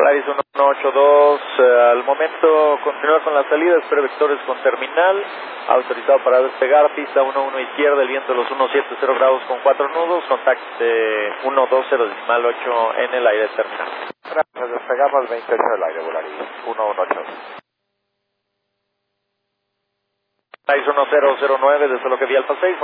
Polaris 182, al momento continúa con la salida, espera vectores con terminal, autorizado para despegar, pista 11 izquierda, el viento de los 170 grados con 4 nudos, contacto 120.8 en el aire terminal. Gracias, despegamos 28 del aire, Polaris 118. Polaris 1009, desde lo que vi Alfa 6.